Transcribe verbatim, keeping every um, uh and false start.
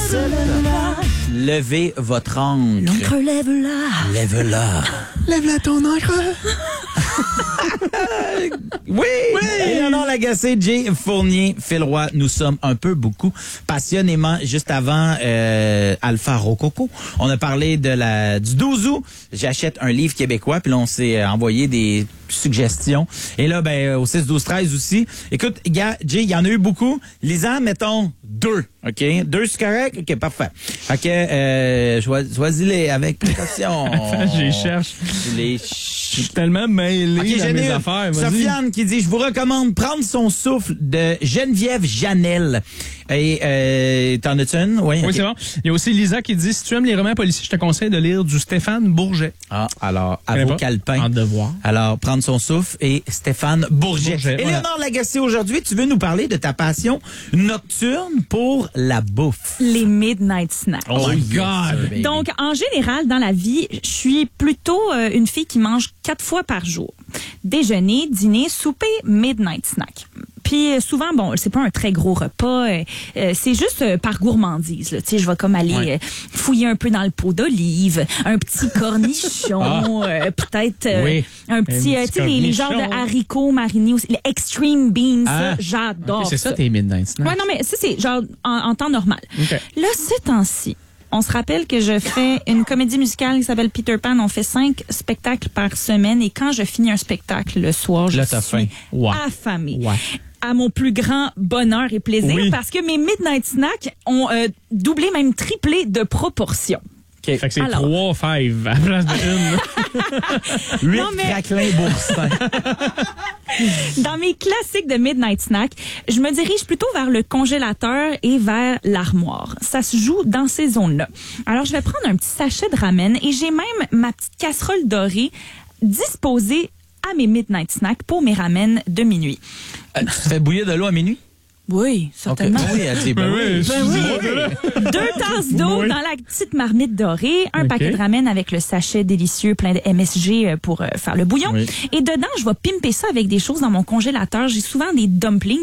sept. Levez votre encre. L'encre, lève-la. Lève-la. Lève-la ton encre. Oui! oui! Éléonore Lagacé, Jay Fournier, Phil Roy, nous sommes un peu beaucoup passionnément juste avant euh, Alpha Rococo. On a parlé de la du douze août. J'achète un livre québécois, puis là on s'est envoyé des suggestions. Et là, ben au six, douze, treize aussi. Écoute, gars, Jay, il y en a eu beaucoup. Lisant, mettons deux, ok? Deux, c'est correct? Ok, parfait. Ok, euh, choisis-les avec précaution. Je les cherche. Je les Je suis tellement mêlé okay, dans mes une, affaires. Vas-y. Sofiane qui dit, je vous recommande Prendre son souffle de Geneviève Janel. Et euh, t'en as-tu une? Oui, oui okay. C'est bon. Il y a aussi Lisa qui dit, si tu aimes les romans policiers, je te conseille de lire du Stéphane Bourget. Ah, alors, à vos calepins. En devoir. Alors, Prendre son souffle et Stéphane Bourget. Bourget Éléonore voilà. Lagacé, aujourd'hui, tu veux nous parler de ta passion nocturne pour la bouffe. Les midnight snacks. Oh my God! Baby. Donc, en général, dans la vie, je suis plutôt euh, une fille qui mange quatre fois par jour. Déjeuner, dîner, souper, midnight snack. Puis euh, souvent, bon, c'est pas un très gros repas, euh, euh, c'est juste euh, par gourmandise. Tu sais, je vais comme aller Ouais. euh, fouiller un peu dans le pot d'olive, un petit cornichon, Ah. euh, peut-être euh, Oui. un petit, Un euh, petit tu sais, les, les genres cornichon. de haricots marinés, aussi, les extreme beans, Ah. ça, j'adore. Okay, c'est ça ça. tes midnight snacks. Ouais, non, mais ça, c'est genre en, en temps normal. Okay. Là, ces temps-ci, on se rappelle que je fais une comédie musicale qui s'appelle Peter Pan. On fait cinq spectacles par semaine et quand je finis un spectacle le soir, je Là, t'as suis faim. Ouais. affamée. Ouais. À mon plus grand bonheur et plaisir Oui. parce que mes midnight snacks ont euh, doublé, même triplé de proportion. Okay. Fait que c'est Alors. trois five à la place de une. Huit Non, mais- craquelins bourstins. Dans mes classiques de midnight snack, je me dirige plutôt vers le congélateur et vers l'armoire. Ça se joue dans ces zones-là. Alors, je vais prendre un petit sachet de ramen et j'ai même ma petite casserole dorée disposée à mes midnight snacks pour mes ramen de minuit. Euh, tu te fais bouillir de l'eau à minuit? Oui, certainement. Okay. Oui, elle dit, ben Ben oui. oui, Ben oui. Deux tasses d'eau Oui. dans la petite marmite dorée, un OK. paquet de ramen avec le sachet délicieux plein de M S G pour euh, faire le bouillon. Oui. Et dedans, je vais pimper ça avec des choses dans mon congélateur. J'ai souvent des dumplings.